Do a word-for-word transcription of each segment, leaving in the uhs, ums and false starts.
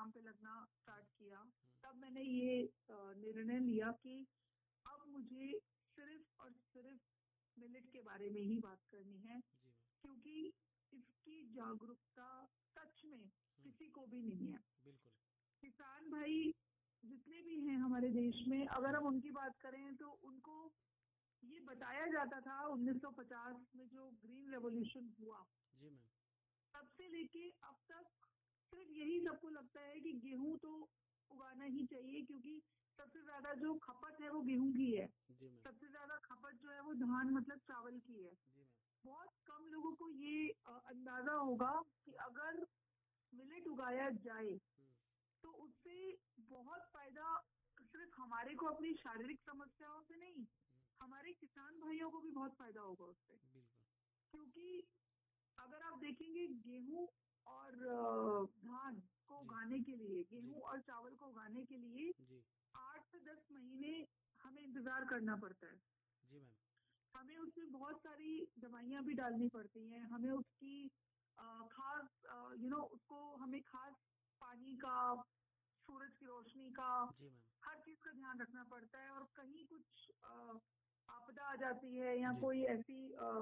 काम पे लगना स्टार्ट किया, तब मैंने ये निर्णय लिया कि अब मुझे सिर्फ और सिर्फ मिलेट के बारे में ही बात करनी है, क्योंकि इसकी जागरूकता सच में किसी को भी नहीं है। बिल्कुल। किसान भाई जितने भी हैं हमारे देश में, अगर हम उनकी बात करें तो उनको ये बताया जाता था उन्नीस सौ पचास में जो ग्रीन रेवोल्यूशन हुआ, जी मैम, तब से लेके अब तक सिर्फ यही सबको लगता है कि गेहूं तो उगाना ही चाहिए, क्योंकि सबसे ज्यादा जो खपत है वो गेहूं की है, जी मैम, सबसे ज्यादा खपत जो है वो धान मतलब चावल की है। जी मैम, बहुत कम लोगों को ये अ, अंदाजा होगा कि अगर मिलेट उगाया जाए तो उससे बहुत फायदा सिर्फ हमारे को अपनी शारीरिक समस्याओं से नहीं, हमारे किसान भाइयों को भी बहुत फायदा होगा उससे। बिल्कुल। क्योंकि अगर आप देखेंगे गेहूं और अ, धान को उगाने के लिए, गेहूं और चावल को उगाने के लिए जी आठ से दस महीने हमें इंतजार करना पड़ता है। जी मैम, हमें उसमें बहुत सारी दवाइयां भी डालनी पड़ती हैं, हमें उसकी अ, खास यू नो उसको हमें खास पानी का, सूरज की रोशनी का, जी मैम, हर चीज का ध्यान रखना पड़ता है। और कहीं कुछ अ, आपदा आ जाती है या जी कोई ऐसी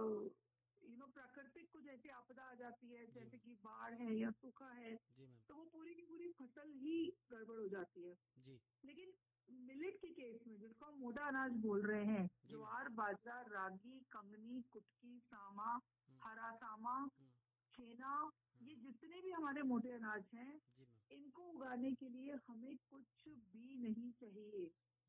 यू नो प्राकृतिक कुछ ऐसी आपदा आ जाती है, जी जैसे मैम, कि बाढ़ है या सूखा है, जी मैम, तो वो पूरी की पूरी फसल ही गड़बड़ हो जाती है। जी लेकिन मिलेट के केस में, जिसको हम मोटा अनाज बोल रहे हैं, जी मैम, ज्वार, बाजरा, रागी, कंगनी, कुटकी, सामा, हम्म, हरा सामा, हम्म, छेना, ये हम्म, जितने भी हमारे मोटे अनाज हैं, जी मैम, इनको उगाने के लिए हमें कुछ भी नहीं चाहिए।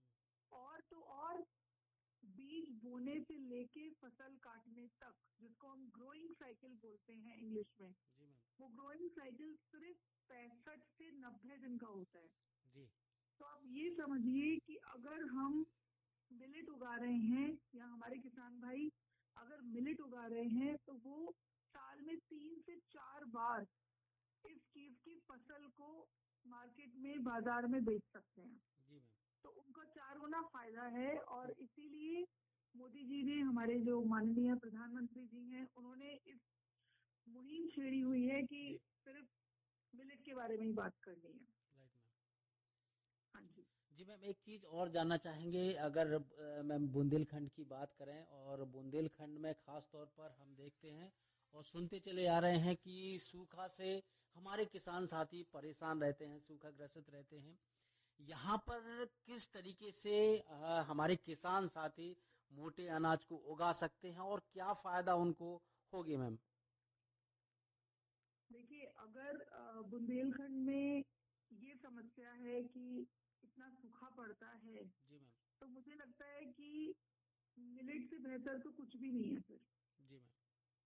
और तो और बीज बोने से लेके फसल काटने तक, जिसको हम ग्रोइंग साइकिल बोलते हैं इंग्लिश में, जी मैम, वो ग्रोइंग साइकिल सिर्फ पैंसठ से नब्बे दिन का होता है। जी तो आप ये समझिए कि अगर हम मिलेट उगा रहे हैं, या हमारे किसान भाई अगर मिलेट उगा रहे हैं, तो वो साल में तीन से चार बार इस चीज की फसल को मार्केट में, बाजार में बेच सकते हैं। जी मैम, तो उनका चार गुना फायदा है। और इसीलिए मोदी जी ने, हमारे जो माननीय प्रधानमंत्री जी हैं, उन्होंने इस मुहिम छेड़ी हुई है कि जी सिर्फ मिलेट के बारे में ही बात करनी है। Right ma'am. हाँ जी। जी मैम, एक चीज और जानना चाहेंगे, अगर अ, मैम बुंदेलखंड की बात करें, और बुंदेलखंड में खास तौर पर हम देखते हैं और सुनते चले आ रहे हैं कि सूखा से हमारे किसान साथी परेशान रहते हैं, सूखा ग्रसित रहते हैं। यहाँ पर किस तरीके से अ, हमारे किसान साथी मोटे अनाज को उगा सकते हैं और क्या फायदा उनको होगी मैम? देखिए, अगर अ, बुंदेलखंड में ये समस्या है कि इतना सूखा पड़ता है, जी मैम, तो मुझे लगता है कि मिलेट से बेहतर तो कुछ भी नहीं है फिर। जी मैम,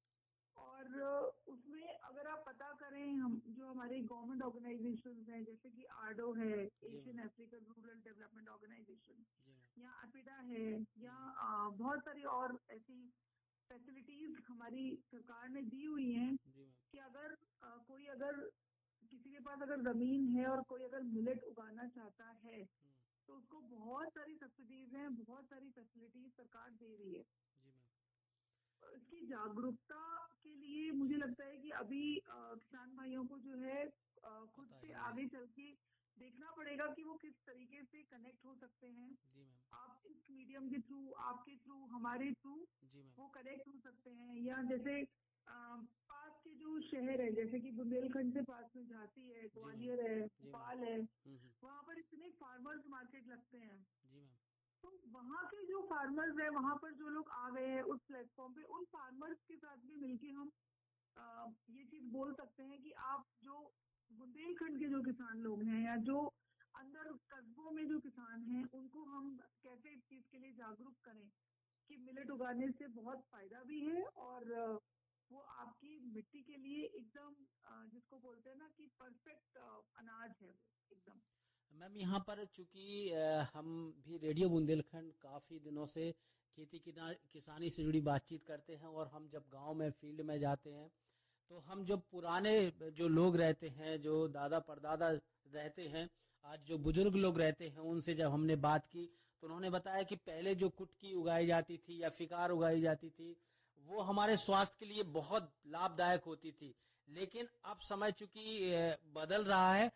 और उसमें अगर आप पता करें, हम जो हमारे गवर्नमेंट ऑर्गेनाइजेशन हैं, जैसे कि आरडो है, जी ma'am, Asian African rural development organisation, जी मैम, या अपिडा है, या आ, बहुत सारी और ऐसी फैसिलिटीज हमारी सरकार ने दी हुई हैं जी मैम, कि अगर आ, कोई अगर किसी के पास अगर जमीन है और कोई अगर मिलेट उगाना चाहता है, हम्म, तो उसको बहुत सारी सब्सिडीज हैं, बहुत सारी फैसिलिटीज सरकार दे रही है। जी मैम, इसकी जागरूकता के लिए मुझे लगता है कि अभी अ, किसान भाइयों को जो है अ, खुद पता से ही नहीं है। आगे चल के देखना पड़ेगा कि वो किस तरीके से कनेक्ट हो सकते हैं। जी मैम, आप इस मीडियम के थ्रू, आपके थ्रू, हमारे थ्रू जी मैम, वो कनेक्ट हो सकते हैं। या जैसे अ, पास के जो शहर है, जैसे कि बुंदेलखंड से पास में झांसी है, जी मैम, ग्वालियर है, जी मैम, भोपाल है, हम्म, हम्म, वहां पर इतने फार्मर्स मार्केट लगते हैं। जी मैम, तो वहाँ के जो फार्मर्स है, वहां पर जो लोग आ गए हैं उस प्लेटफॉर्म पे, उन फार्मर्स के साथ भी मिलके हम आ, ये चीज बोल सकते हैं कि आप जो बुंदेलखंड के जो किसान लोग हैं, या जो अंदर कस्बों में जो किसान हैं, उनको हम कैसे इस चीज के लिए जागरूक करें कि मिलेट उगाने से बहुत फायदा भी है, और आ, वो आपकी मिट्टी के लिए एकदम आ, जिसको बोलते हैं ना कि परफेक्ट अनाज है वो एकदम। मैम यहाँ पर चूंकि अ, हम भी रेडियो बुंदेलखंड काफी दिनों से खेती किना- किसानी से जुड़ी बातचीत करते हैं, और हम जब गांव में फील्ड में जाते हैं, तो हम जो पुराने जो लोग रहते हैं, जो दादा परदादा रहते हैं, आज जो बुजुर्ग लोग रहते हैं, उनसे जब हमने बात की, तो उन्होंने बताया कि पहले जो कुटकी उगाई जाती थी या फिकार उगाई जाती थी, वो हमारे स्वास्थ्य के लिए बहुत लाभदायक होती थी। लेकिन अब समय चूंकि अ, बदल रहा है,